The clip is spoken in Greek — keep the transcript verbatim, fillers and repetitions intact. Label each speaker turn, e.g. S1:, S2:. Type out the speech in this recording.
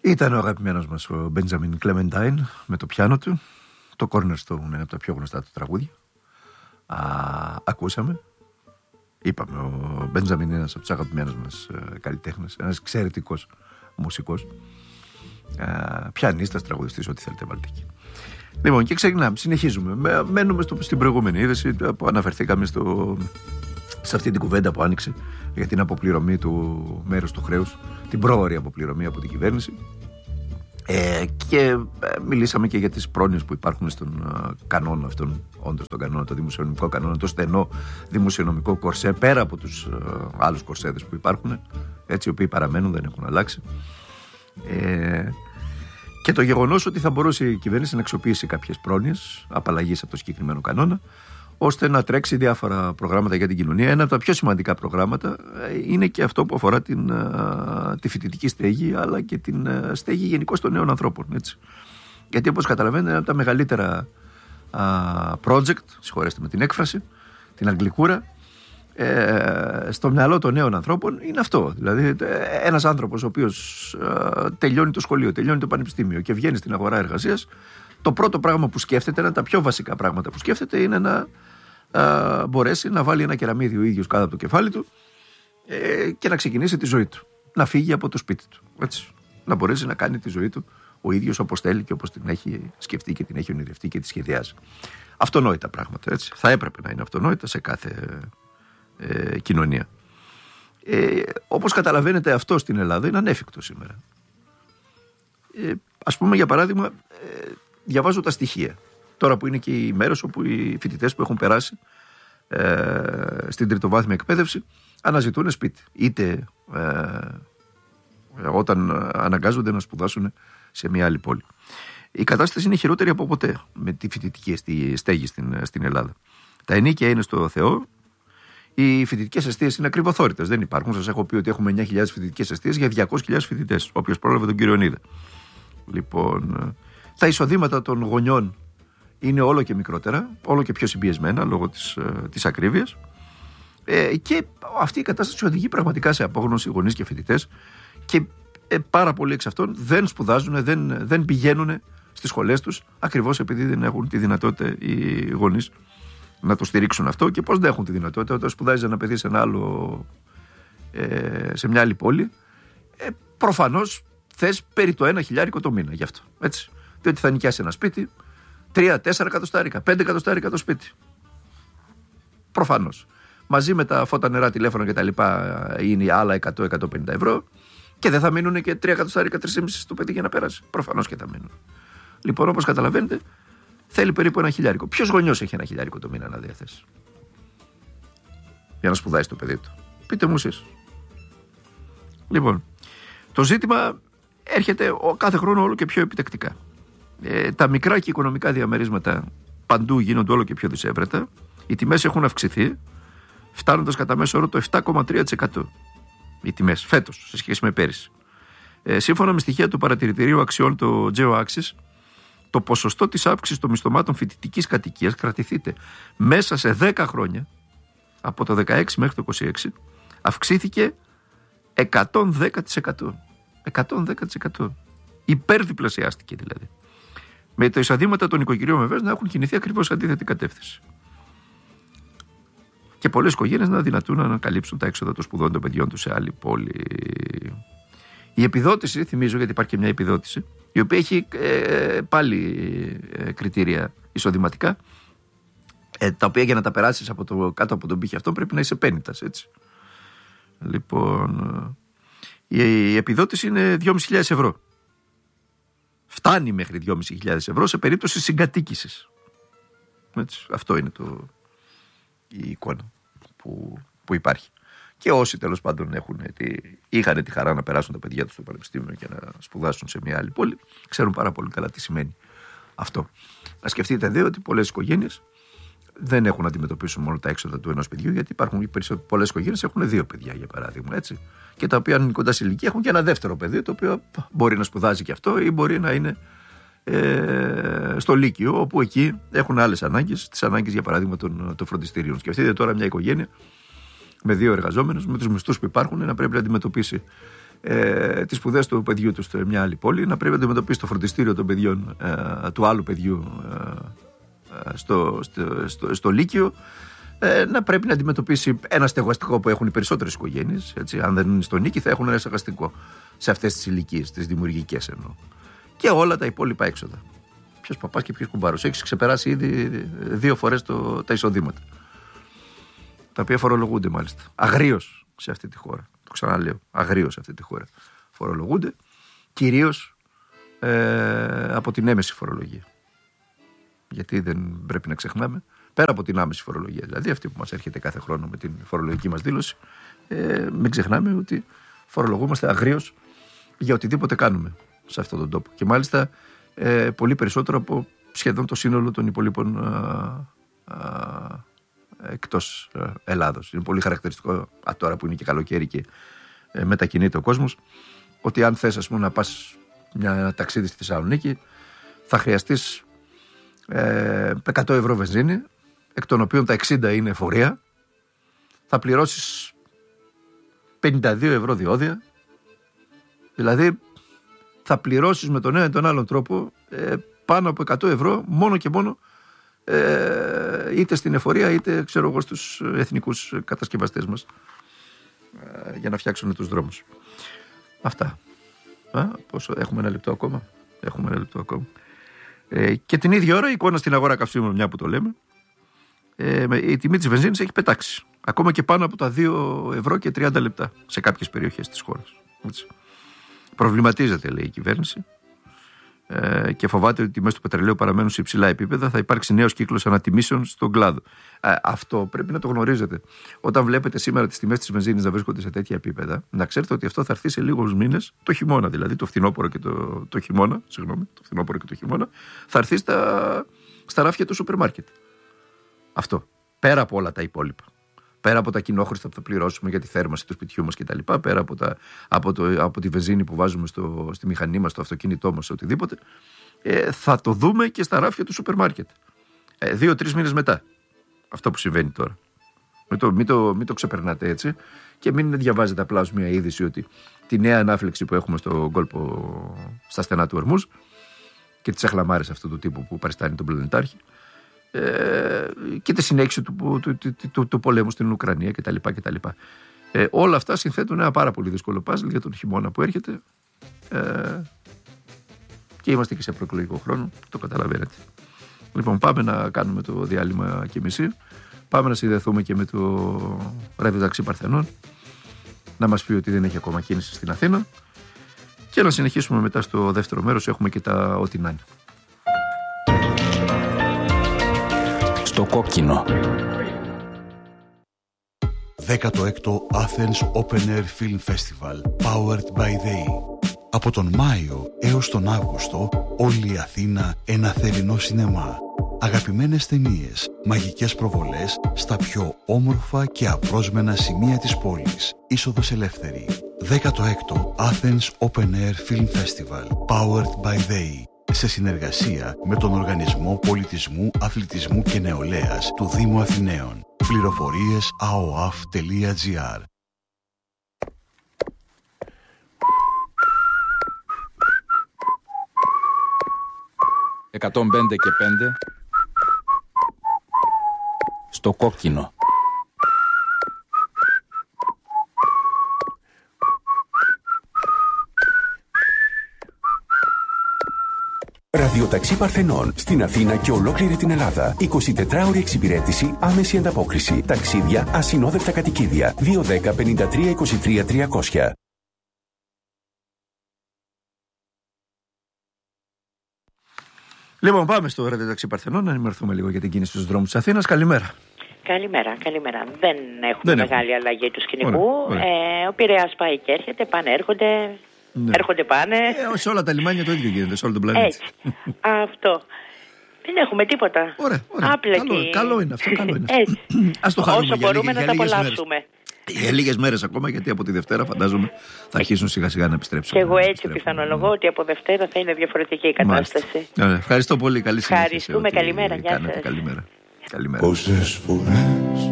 S1: Ήταν ο αγαπημένος μας ο Μπέντζαμιν Κλεμεντάιν με το πιάνο του. Το Cornerstone είναι από τα πιο γνωστά του τραγούδια. Α, ακούσαμε. Είπαμε, ο Μπέντζαμιν είναι ένας από τους αγαπημένους μας ε, καλλιτέχνες. Ένας εξαιρετικός μουσικός. Ε, πιανίστας, τραγουδιστής, ό,τι θέλετε βάλτε εκεί. Λοιπόν, και ξεκινάμε, συνεχίζουμε. Μένουμε στο, στην προηγούμενη είδηση που αναφερθήκαμε στο, σε αυτή την κουβέντα που άνοιξε για την αποπληρωμή του μέρους του χρέους, την πρόωρη αποπληρωμή από την κυβέρνηση. Ε, και ε, μιλήσαμε και για τις πρόνοιες που υπάρχουν στον ε, κανόνα αυτόν, όντως τον κανόνα, το δημοσιονομικό κανόνα, το στενό δημοσιονομικό κορσέ, πέρα από τους ε, άλλους κορσέδες που υπάρχουν, έτσι, οι οποίοι παραμένουν, δεν έχουν αλλάξει. Ε, και το γεγονός ότι θα μπορούσε η κυβέρνηση να αξιοποιήσει κάποιες πρόνοιες απαλλαγής από το συγκεκριμένο κανόνα, ώστε να τρέξει διάφορα προγράμματα για την κοινωνία. Ένα από τα πιο σημαντικά προγράμματα είναι και αυτό που αφορά την, τη φοιτητική στέγη, αλλά και την στέγη γενικώς των νέων ανθρώπων. Έτσι. Γιατί όπως καταλαβαίνετε, είναι από τα μεγαλύτερα α, project, συγχωρέστε με την έκφραση, την αγγλικούρα, ε, στο μυαλό των νέων ανθρώπων είναι αυτό. Δηλαδή, ένας άνθρωπος ο οποίος ε, τελειώνει το σχολείο, τελειώνει το πανεπιστήμιο και βγαίνει στην αγορά εργασίας, το πρώτο πράγμα που σκέφτεται, ένα από τα πιο βασικά πράγματα που σκέφτεται, είναι να α, μπορέσει να βάλει ένα κεραμίδι ο ίδιος κάτω από το κεφάλι του ε, και να ξεκινήσει τη ζωή του. Να φύγει από το σπίτι του. Έτσι. Να μπορέσει να κάνει τη ζωή του ο ίδιος όπως θέλει και όπως την έχει σκεφτεί και την έχει ονειρευτεί και τη σχεδιάζει. Αυτονόητα πράγματα. Έτσι. Θα έπρεπε να είναι αυτονόητα σε κάθε ε, κοινωνία. Ε, όπως καταλαβαίνετε, αυτό στην Ελλάδα είναι ανέφικτο σήμερα. Ε, ας πούμε, για παράδειγμα, ε, διαβάζω τα στοιχεία. Τώρα που είναι και οι μέρες όπου οι φοιτητές που έχουν περάσει ε, στην τριτοβάθμια εκπαίδευση αναζητούν σπίτι. Είτε ε, όταν αναγκάζονται να σπουδάσουν σε μια άλλη πόλη. Η κατάσταση είναι χειρότερη από ποτέ με τη φοιτητική στέγη στην, στην Ελλάδα. Τα ενίκια είναι στο Θεό. Οι φοιτητικές εστίες είναι ακριβοθόρητες. Δεν υπάρχουν. Σας έχω πει ότι έχουμε εννιά χιλιάδες φοιτητικές εστίες για διακόσιες χιλιάδες φοιτητές. Όποιος πρόλαβε τον κύριο Νίδα. Λοιπόν, τα εισοδήματα των γονιών είναι όλο και μικρότερα, όλο και πιο συμπιεσμένα λόγω της, της ακρίβειας. Ε, και αυτή η κατάσταση οδηγεί πραγματικά σε απόγνωση γονείς και φοιτητές. Και ε, πάρα πολλοί εξ αυτών δεν σπουδάζουν, δεν, δεν πηγαίνουν στις σχολές τους, ακριβώς επειδή δεν έχουν τη δυνατότητα οι γονείς να το στηρίξουν αυτό. Και πώς δεν έχουν τη δυνατότητα, όταν σπουδάζει ένα παιδί σε, ένα άλλο, ε, σε μια άλλη πόλη, ε, προφανώς θες περί το ένα χιλιάρικο το μήνα γι' αυτό. Έτσι. Διότι θα νοικιάσει ένα σπίτι, τρία τέσσερα εκατοστάρικα, πέντε εκατοστάρικα το σπίτι. Προφανώς. Μαζί με τα φώτα, νερά, τηλέφωνα κτλ. Είναι άλλα εκατό με εκατόν πενήντα ευρώ και δεν θα μείνουν και τρία εκατοστάρικα, τρία και μισό στο παιδί για να πέρασε. Προφανώς και θα μείνουν. Λοιπόν, όπως καταλαβαίνετε, θέλει περίπου ένα χιλιάρικο. Ποιος γονιός έχει ένα χιλιάρικο το μήνα να διαθέσει για να σπουδάσει το παιδί του? Πείτε μου εσείς. Λοιπόν, το ζήτημα έρχεται κάθε χρόνο όλο και πιο επιτακτικά. Ε, τα μικρά και οικονομικά διαμερίσματα παντού γίνονται όλο και πιο δυσέβρετα. Οι τιμές έχουν αυξηθεί, φτάνοντας κατά μέσο όρο το επτά κόμμα τρία τοις εκατό. Οι τιμές φέτος σε σχέση με πέρυσι. Ε, σύμφωνα με στοιχεία του παρατηρητηρίου αξιών, το GeoAxis, το ποσοστό της αύξησης των μισθωμάτων φοιτητικής κατοικίας, κρατηθείτε, μέσα σε δέκα χρόνια, από το δεκαέξι μέχρι το είκοσι έξι, αυξήθηκε εκατόν δέκα τοις εκατό. εκατόν δέκα τοις εκατό. Υπερδιπλασιάστηκε δηλαδή. Με τα εισοδήματα των οικογενειών βεβαίως να έχουν κινηθεί ακριβώς αντίθετη κατεύθυνση. Και πολλές οικογένειες να αδυνατούν να ανακαλύψουν τα έξοδα των σπουδών των παιδιών τους σε άλλη πόλη. Η επιδότηση, θυμίζω, γιατί υπάρχει και μια επιδότηση, η οποία έχει ε, πάλι ε, κριτήρια εισοδηματικά, ε, τα οποία για να τα περάσεις από το, κάτω από τον πύχη αυτό πρέπει να είσαι πένητας, έτσι. Λοιπόν, η επιδότηση είναι δυόμισι χιλιάδες ευρώ. Φτάνει μέχρι δυόμισι χιλιάδες ευρώ σε περίπτωση συγκατοίκησης. Έτσι, αυτό είναι το, η εικόνα που, που υπάρχει. Και όσοι τέλος πάντων έχουν, τη, είχαν τη χαρά να περάσουν τα παιδιά τους στο πανεπιστήμιο και να σπουδάσουν σε μια άλλη πόλη, ξέρουν πάρα πολύ καλά τι σημαίνει αυτό. Να σκεφτείτε δε ότι πολλές οικογένειες δεν έχουν να αντιμετωπίσουν μόνο τα έξοδα του ενός παιδιού, γιατί υπάρχουν πολλές οικογένειες που έχουν δύο παιδιά, για παράδειγμα, έτσι, και τα οποία είναι κοντά σε ηλικία έχουν και ένα δεύτερο παιδί, το οποίο μπορεί να σπουδάζει και αυτό ή μπορεί να είναι ε, στο Λύκειο, όπου εκεί έχουν άλλες ανάγκες, τις ανάγκες για παράδειγμα των, των φροντιστήριων. Σκεφτείτε τώρα μια οικογένεια με δύο εργαζόμενους, με τους μισθούς που υπάρχουν, να πρέπει να αντιμετωπίσει ε, τις σπουδές του παιδιού του σε μια άλλη πόλη, να πρέπει να αντιμετωπίσει το φροντιστήριο των παιδιών ε, του άλλου παιδιού ε, στο, στο, στο, στο Λύκειο, ε, να πρέπει να αντιμετωπίσει ένα στεγαστικό που έχουν οι περισσότερες οικογένειες. Έτσι, αν δεν είναι στο Νίκη, θα έχουν ένα στεγαστικό σε αυτές τις ηλικίες, τις δημιουργικές εννοώ. Και όλα τα υπόλοιπα έξοδα. Ποιος παπάς και ποιος κουμπάρος. Έχεις ξεπεράσει ήδη δύο φορές το, τα εισοδήματα. Τα οποία φορολογούνται μάλιστα. Αγρίως σε αυτή τη χώρα. Το ξαναλέω. Αγρίως σε αυτή τη χώρα. Φορολογούνται κυρίως ε, από την έμεση φορολογία. Γιατί δεν πρέπει να ξεχνάμε, πέρα από την άμεση φορολογία, δηλαδή αυτή που μας έρχεται κάθε χρόνο με την φορολογική μας δήλωση, ε, μην ξεχνάμε ότι φορολογούμαστε αγρίως για οτιδήποτε κάνουμε σε αυτόν τον τόπο. Και μάλιστα ε, πολύ περισσότερο από σχεδόν το σύνολο των υπολείπων α, α, εκτός Ελλάδος. Είναι πολύ χαρακτηριστικό α, τώρα που είναι και καλοκαίρι και ε, μετακινείται ο κόσμος, ότι αν θες, ας πούμε, να πας μια, ένα ταξίδι στη Θεσσαλονίκη, θα χρειαστείς ε, εκατό ευρώ βενζίνη, εκ των οποίων τα εξήντα είναι εφορία, θα πληρώσεις πενήντα δύο ευρώ διόδια, δηλαδή θα πληρώσεις με τον ένα ή τον άλλον τρόπο ε, πάνω από εκατό ευρώ μόνο και μόνο ε, είτε στην εφορία είτε ξέρω εγώ στους εθνικούς κατασκευαστές μας ε, για να φτιάξουν τους δρόμους. Αυτά. Α, πόσο, έχουμε ένα λεπτό ακόμα. Έχουμε ένα λεπτό ακόμα. Ε, και την ίδια ώρα η εικόνα στην αγορά καυσίμων, μια που το λέμε, ε, η τιμή της βενζίνης έχει πετάξει. Ακόμα και πάνω από τα δύο ευρώ και τριάντα λεπτά σε κάποιες περιοχές της χώρας. Έτσι. Προβληματίζεται, λέει η κυβέρνηση, ε, και φοβάται ότι οι τιμές του πετρελαίου παραμένουν σε υψηλά επίπεδα. Θα υπάρξει νέος κύκλος ανατιμήσεων στον κλάδο. Ε, αυτό πρέπει να το γνωρίζετε. Όταν βλέπετε σήμερα τις τιμές της βενζίνης να βρίσκονται σε τέτοια επίπεδα, να ξέρετε ότι αυτό θα έρθει σε λίγους μήνες, το χειμώνα δηλαδή, το φθινόπωρο και το, το χειμώνα, συγγνώμη, το φθινόπωρο και το χειμώνα, θα έρθει στα, στα ράφια του σούπερ μάρκετ. Αυτό. Πέρα από όλα τα υπόλοιπα. Πέρα από τα κοινόχρηστα που θα πληρώσουμε για τη θέρμανση του σπιτιού μας κτλ. Πέρα από, τα, από, το, από τη βενζίνη που βάζουμε στο, στη μηχανή μας, στο αυτοκίνητό μας, σε οτιδήποτε, ε, θα το δούμε και στα ράφια του σούπερ μάρκετ. Ε, Δύο-τρεις μήνες μετά. Αυτό που συμβαίνει τώρα. Μην το, μην, το, μην το ξεπερνάτε έτσι και μην διαβάζετε απλά ως μια είδηση ότι τη νέα ανάφλεξη που έχουμε στον κόλπο, στα στενά του Ορμούζ και τις αχλαμάρες αυτού του τύπου που παριστάνει τον πλανητάρχη, Ε, και τη συνέχιση του, του, του, του, του πολέμου στην Ουκρανία κτλ. κτλ. Ε, όλα αυτά συνθέτουν ένα πάρα πολύ δύσκολο παζλ για τον χειμώνα που έρχεται, ε, και είμαστε και σε προεκλογικό χρόνο, το καταλαβαίνετε. Λοιπόν, πάμε να κάνουμε το διάλειμμα και μισή. Πάμε να συνδεθούμε και με το ρεύμα ταξί Παρθενών, να μας πει ότι δεν έχει ακόμα κίνηση στην Αθήνα, και να συνεχίσουμε μετά στο δεύτερο μέρος. Έχουμε και τα ό,τι να είναι.
S2: Στο κόκκινο.
S3: δέκατο έκτο Athens Open Air Film Festival Powered by They. Από τον Μάιο έως τον Αύγουστο, όλη η Αθήνα ένα θερινό σινεμά. Αγαπημένες ταινίες, μαγικές προβολές στα πιο όμορφα και απρόσμενα σημεία της πόλης. Είσοδος ελεύθερη. δέκατο έκτο Athens Open Air Film Festival Powered by They. Σε συνεργασία με τον Οργανισμό Πολιτισμού, Αθλητισμού και Νεολαίας του Δήμου Αθηναίων. Πληροφορίες a o a f τελεία g r.
S2: εκατόν πέντε και πέντε στο κόκκινο.
S4: Ραδιοταξί Παρθενών στην Αθήνα και ολόκληρη την Ελλάδα. εικοσιτετράωρη εξυπηρέτηση, άμεση ανταπόκριση. Ταξίδια, ασυνόδευτα κατοικίδια. δύο δέκα πενήντα τρία είκοσι τρία τριακόσια.
S1: Λοιπόν, πάμε στο ραδιοταξί Παρθενών να ενημερωθούμε λίγο για την κίνηση στους δρόμους της Αθήνας. Καλημέρα.
S5: Καλημέρα, καλημέρα. Δεν έχουμε
S1: Δεν
S5: μεγάλη
S1: έχουμε.
S5: αλλαγή του σκηνικού.
S1: Ωραία, ωραία.
S5: Ε, ο Πειραιάς πάει και έρχεται, πάνε, έρχονται.
S1: Ναι.
S5: Έρχονται, πάνε.
S1: Ε, σε όλα τα λιμάνια το ίδιο γίνεται, σε όλο τον πλανήτη.
S5: Έτσι. Αυτό. Δεν έχουμε τίποτα.
S1: Ωραία, ωραία.
S5: Άπλετη.
S1: Καλό, καλό είναι αυτό. Καλό είναι αυτό.
S5: Έτσι.
S1: Ας το χαρούμε
S5: Όσο
S1: για
S5: μπορούμε
S1: λίγες-
S5: να
S1: για
S5: τα
S1: λίγες
S5: απολαύσουμε.
S1: μέρες. Για λίγες μέρες ακόμα, γιατί από τη Δευτέρα φαντάζομαι θα αρχίσουν σιγά σιγά να επιστρέψουν.
S5: Και εγώ
S1: να
S5: έτσι
S1: επιστρέφουν.
S5: πιθανολογώ ότι από Δευτέρα θα είναι διαφορετική η κατάσταση.
S1: Μάλιστα. Ναι, ευχαριστώ πολύ. Καλή συνέχεια. σε
S5: Ευχαριστούμε.
S1: ό,τι
S5: Καλημέρα. Γεια
S1: κάνετε.
S5: σας.
S1: Καλημέρα. Καλημέρα.
S6: Πόσες φορές